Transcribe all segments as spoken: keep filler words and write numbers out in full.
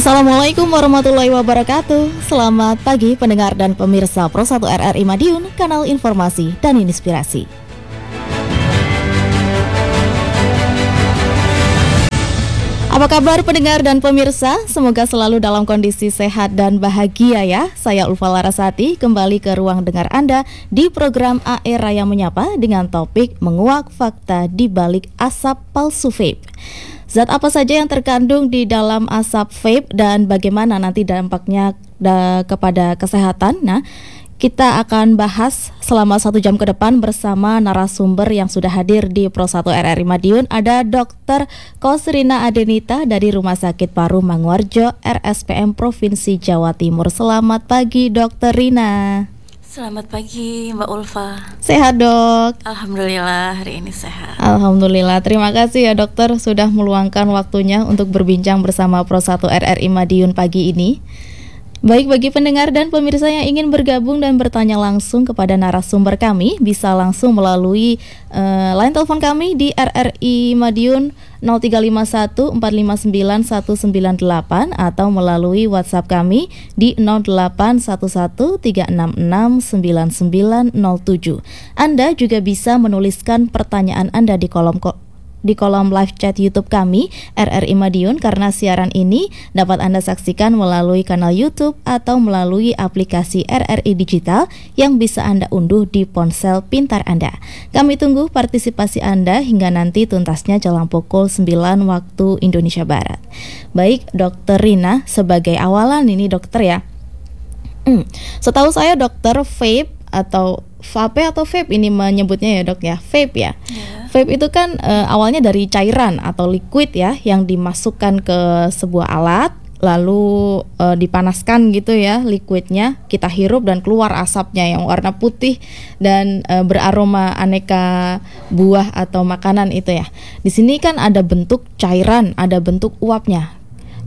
Assalamualaikum warahmatullahi wabarakatuh. Selamat pagi pendengar dan pemirsa Pro satu R R I Madiun, kanal informasi dan inspirasi. Apa kabar pendengar dan pemirsa? Semoga selalu dalam kondisi sehat dan bahagia ya. Saya Ulfa Larasati kembali ke ruang dengar Anda di program A E Raya Menyapa dengan topik menguak fakta di balik asap palsu vape. Zat apa saja yang terkandung di dalam asap vape dan bagaimana nanti dampaknya da- kepada kesehatan? Nah, kita akan bahas selama satu jam ke depan bersama narasumber yang sudah hadir di Pro satu R R I Madiun. Ada dokter Kosrina Adenita dari Rumah Sakit Paru Manguarjo R S P M Provinsi Jawa Timur. Selamat pagi dokter Rina. Selamat pagi Mbak Ulfa. Sehat dok? Alhamdulillah hari ini sehat. Alhamdulillah, terima kasih ya dokter sudah meluangkan waktunya untuk berbincang bersama Pro satu R R I Madiun pagi ini. Baik, bagi pendengar dan pemirsa yang ingin bergabung dan bertanya langsung kepada narasumber kami, bisa langsung melalui uh, line telepon kami di R R I Madiun nol tiga lima satu empat lima sembilan satu sembilan delapan atau melalui WhatsApp kami di nol delapan satu satu tiga enam enam sembilan sembilan nol tujuh. Anda juga bisa menuliskan pertanyaan Anda di kolom ko- di kolom live chat YouTube kami R R I Madiun, karena siaran ini dapat Anda saksikan melalui kanal YouTube atau melalui aplikasi R R I Digital yang bisa Anda unduh di ponsel pintar Anda. Kami tunggu partisipasi Anda hingga nanti tuntasnya jelang pukul sembilan waktu Indonesia Barat. Baik, dokter Rina, sebagai awalan ini dokter ya. Hmm, setahu saya dokter vape atau vape atau vape ini menyebutnya ya dok ya, vape ya. Yeah. Vape itu kan e, awalnya dari cairan atau liquid ya yang dimasukkan ke sebuah alat lalu e, dipanaskan gitu ya liquidnya, kita hirup dan keluar asapnya yang warna putih dan e, beraroma aneka buah atau makanan itu ya. Di sini kan ada bentuk cairan, ada bentuk uapnya.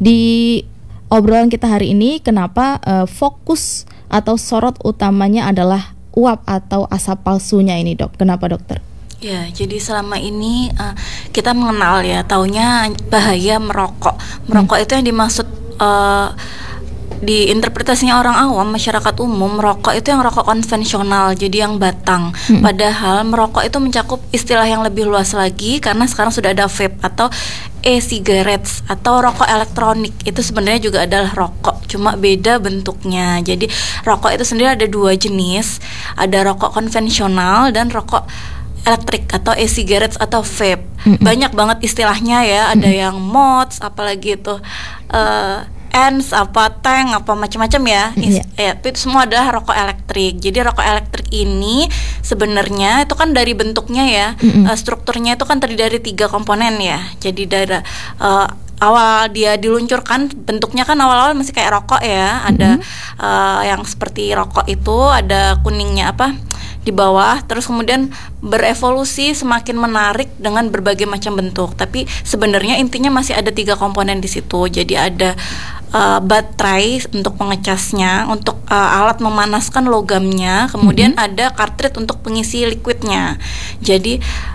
Di obrolan kita hari ini kenapa e, fokus atau sorot utamanya adalah uap atau asap palsunya ini dok? Kenapa dokter? Ya, jadi selama ini uh, kita mengenal ya, taunya bahaya merokok. Merokok hmm. itu yang dimaksud uh, di interpretasinya orang awam, masyarakat umum, merokok itu yang rokok konvensional, jadi yang batang. Hmm. Padahal merokok itu mencakup istilah yang lebih luas lagi, karena sekarang sudah ada vape atau e-cigarettes atau rokok elektronik. Itu sebenarnya juga adalah rokok, cuma beda bentuknya. Jadi rokok itu sendiri ada dua jenis, ada rokok konvensional dan rokok elektrik atau e-cigarettes atau vape. Mm-hmm. Banyak banget istilahnya ya, ada mm-hmm. yang mods, apalagi itu uh, ends, apa tank, apa macam-macam ya. Is- yeah. ya. Itu semua adalah rokok elektrik. Jadi rokok elektrik ini sebenarnya itu kan dari bentuknya ya, mm-hmm. uh, strukturnya itu kan terdiri dari tiga komponen ya. Jadi dari uh, awal dia diluncurkan bentuknya kan awal-awal masih kayak rokok ya. Ada mm-hmm. uh, yang seperti rokok itu, ada kuningnya apa di bawah, terus kemudian berevolusi semakin menarik dengan berbagai macam bentuk. Tapi sebenarnya intinya masih ada tiga komponen di situ. Jadi ada uh, baterai untuk pengecasnya, untuk uh, alat memanaskan logamnya, kemudian mm-hmm. ada cartridge untuk pengisi liquidnya. Jadi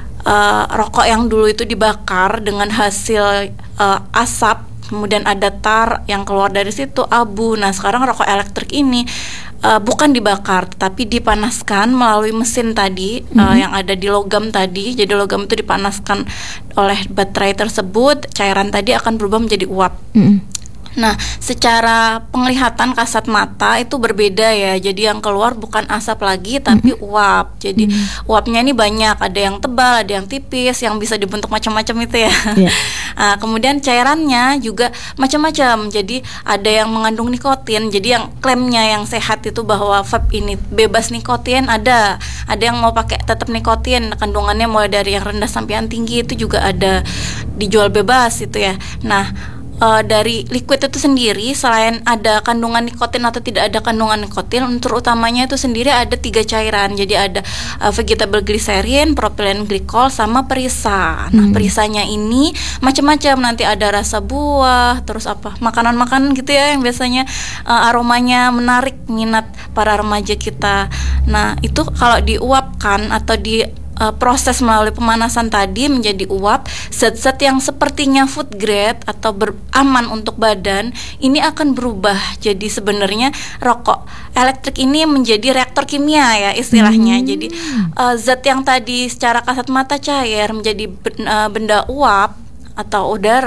uh, rokok yang dulu itu dibakar dengan hasil uh, asap, kemudian ada tar yang keluar dari situ, abu. Nah sekarang rokok elektrik ini Uh, bukan dibakar, tapi dipanaskan melalui mesin tadi, mm-hmm. uh, yang ada di logam tadi. Jadi logam itu dipanaskan oleh baterai tersebut, cairan tadi akan berubah menjadi uap. Mm-hmm. Nah, secara penglihatan kasat mata itu berbeda ya. Jadi yang keluar bukan asap lagi, tapi mm-hmm. uap. Jadi mm-hmm. uapnya ini banyak, ada yang tebal, ada yang tipis, yang bisa dibentuk macam-macam itu ya. Yeah. Nah, kemudian cairannya juga macam-macam. Jadi ada yang mengandung nikotin. Jadi yang klaimnya yang sehat itu bahwa vape ini bebas nikotin, ada. Ada yang mau pakai tetap nikotin, kandungannya mulai dari yang rendah sampai yang tinggi itu juga ada, dijual bebas itu ya. Nah, Uh, dari liquid itu sendiri, selain ada kandungan nikotin atau tidak ada kandungan nikotin, unsur utamanya itu sendiri ada tiga cairan. Jadi ada uh, vegetable glycerin, propylene glycol, sama perisa. Nah, hmm. perisanya ini macam-macam, nanti ada rasa buah, terus apa makanan-makanan gitu ya yang biasanya uh, aromanya menarik minat para remaja kita. Nah, itu kalau diuapkan atau di uh, proses melalui pemanasan tadi menjadi uap, zat-zat yang sepertinya food grade atau ber- aman untuk badan ini akan berubah. Jadi sebenarnya rokok elektrik ini menjadi reaktor kimia ya istilahnya. Hmm. Jadi uh, zat yang tadi secara kasat mata cair menjadi benda uap atau udara